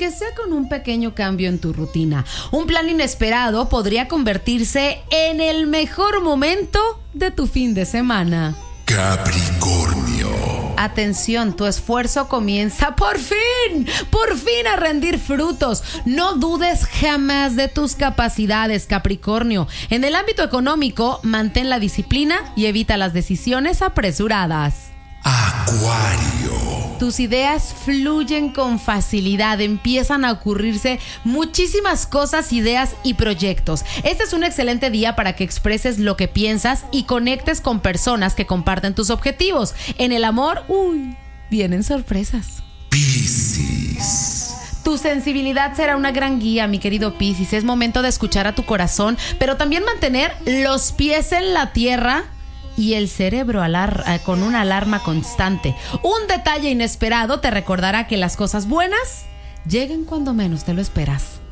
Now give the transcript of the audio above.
aunque sea con un pequeño cambio en tu rutina. Un plan inesperado podría convertirse en el mejor momento de tu fin de semana. Capricornio. Atención, tu esfuerzo comienza por fin a rendir frutos. No dudes jamás de tus capacidades, Capricornio. En el ámbito económico, mantén la disciplina y evita las decisiones apresuradas. Acuario. Tus ideas fluyen con facilidad, empiezan a ocurrirse muchísimas cosas, ideas y proyectos. Este es un excelente día para que expreses lo que piensas y conectes con personas que comparten tus objetivos. En el amor, vienen sorpresas. Piscis. Tu sensibilidad será una gran guía, mi querido Piscis. Es momento de escuchar a tu corazón, pero también mantener los pies en la tierra y el cerebro con una alarma constante. Un detalle inesperado te recordará que las cosas buenas llegan cuando menos te lo esperas.